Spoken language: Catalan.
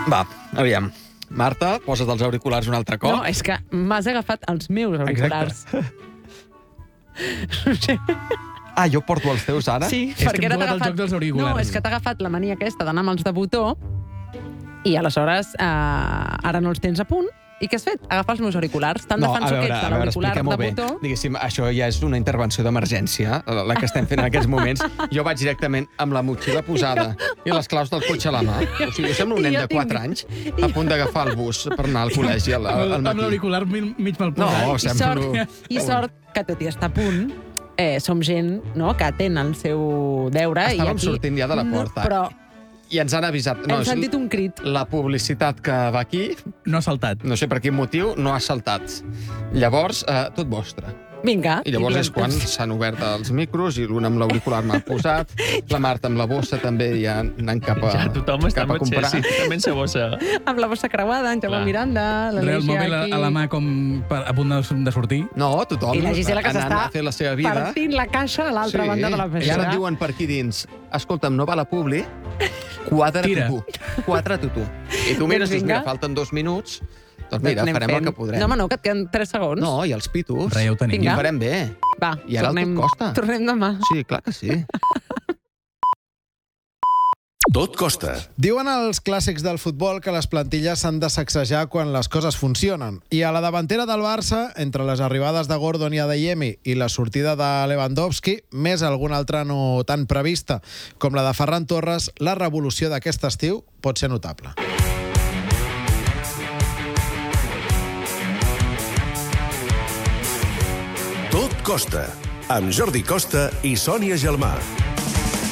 Va, aviam. Marta, posa't els auriculars un altre cop. No, és que m'has agafat els meus auriculars. Ah, jo porto els teus ara? Sí, És perquè que hem ara jugat al joc dels auriculars. No, és que t'ha agafat la mania aquesta d'anar amb els de botó i aleshores ara no els tens a punt. I què has fet? Agafar els meus auriculars. Tan defensor que ets de l'auricular de expliquem-ho bé. botó. Diguéssim, això ja és una intervenció d'emergència, la que estem fent en aquests moments. Jo vaig directament amb la motxilla posada i les claus del cotxe a la mà. O sigui, jo semblo un nen de 4 anys a punt d'agafar el bus per anar al col·legi al Amb matí. l'auricular mig mal No, posat. semblo... I sort que tot i estar a punt, som gent que atén el seu deure. Estàvem i aquí, sortint ja de la porta. No, però I ens han avisat. hem sentit un crit. La publicitat que va aquí, No ha saltat. no sé per quin motiu, no ha saltat. Llavors, tot vostre. Vinga. I llavors és quan diem, s'han obert els micros i l'un amb l'auricular m'ha posat, la Marta amb la bossa també ja anant cap a, Ja tothom està cap a amb comprar. sí, també en sa bossa. amb la bossa creuada, en Jaume Clar. Miranda, El l'Aleixia mòbil aquí. a la mà com a punt de sortir. No, tothom I la Gisela que anant s'està a fer la seva vida. partint la caixa a l'altra banda de la I peixera. ara et diuen per aquí dins, escolta'm, no va la publi, quadra Tira. tu. Quadra tu. I tu mires, dius, Vinga. mira, falten 2 minuts, doncs mira, Anem farem el fent. que podrem. No, home, no, que et queden 3 segons. No, i els pitos. Res, ja ho tenim. I Vinga. ho farem bé. Va, I ara el tornem, tot costa. tornem demà. Sí, clar que sí. Tot costa. Diuen els clàssics del futbol que les plantilles s'han de sacsejar quan les coses funcionen. I a la davantera del Barça, entre les arribades de Gordon i Adeyemi i la sortida de Lewandowski, més alguna altra no tan prevista com la de Ferran Torres, la revolució d'aquest estiu pot ser notable. Tot costa. Amb Jordi Costa i Sònia Gelmà.